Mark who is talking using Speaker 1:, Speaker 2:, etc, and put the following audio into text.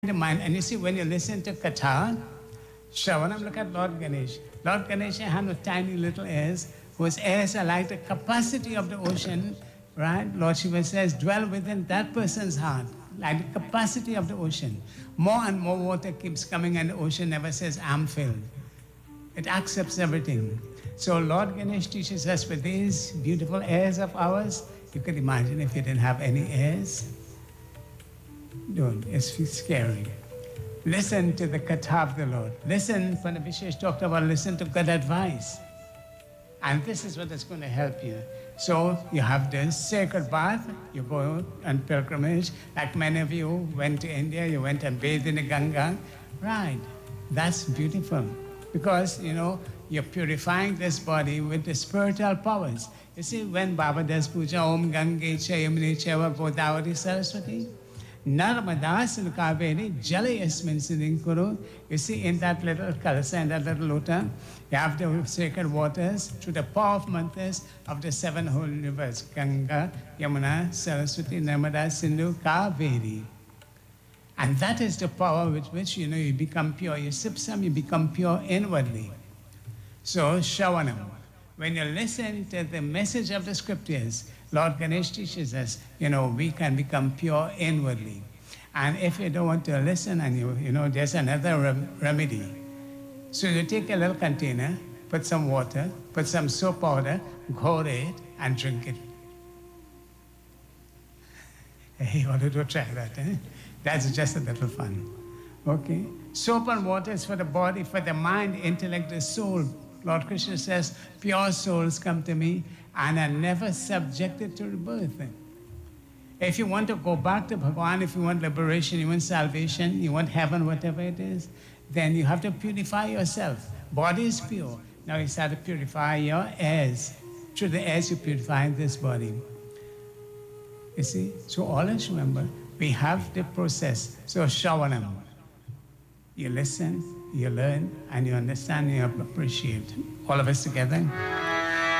Speaker 1: the mind. And you see, when you listen to Katha, Shravanam, look at Lord Ganesh. Lord Ganesh had no tiny little ears, whose ears are like the capacity of the ocean, right? Lord Shiva says, dwell within that person's heart, like the capacity of the ocean. More and more water keeps coming, and the ocean never says, I'm filled. It accepts everything. So Lord Ganesh teaches us with these beautiful ears of ours. You can imagine if you didn't have any ears. Don't, it's scary. Listen to the Katha of the Lord. Listen, when the Vishesh talked about listen to good advice. And this is what is going to help you. So you have this sacred bath, you go on pilgrimage, like many of you went to India, you went and bathed in the Ganga. Right, that's beautiful. Because, you know, you're purifying this body with the spiritual powers. You see, when Baba does puja, Om Gange Chayamini Chava Godavari Saraswati, Narmada Kaveri Jala Yasmin Siddhin Kuru. You see, in that little kalasa, in that little lota, you have the sacred waters through the power of mantras of the seven holy rivers Ganga, Yamuna, Saraswati, Narmada, Sindhu, Kaveri. And that is the power with which, you know, you become pure. You sip some, you become pure inwardly. So, Shravanam. When you listen to the message of the scriptures, Lord Ganesh teaches us, you know, we can become pure inwardly. And if you don't want to listen, and you know, there's another remedy. So you take a little container, put some water, put some soap powder, pour it, and drink it. Hey, you want to try that, eh? That's just a little fun. Okay? Soap and water is for the body, for the mind, intellect, the soul. Lord Krishna says, pure souls come to me and are never subjected to rebirth. If you want to go back to Bhagavan, if you want liberation, you want salvation, you want heaven, whatever it is, then you have to purify yourself. Body is pure. Now you start to purify your heirs. Through the heirs you purify this body. You see? So always remember, we have the process. So Shravanam. You listen, you learn, and you understand, and you appreciate. All of us together.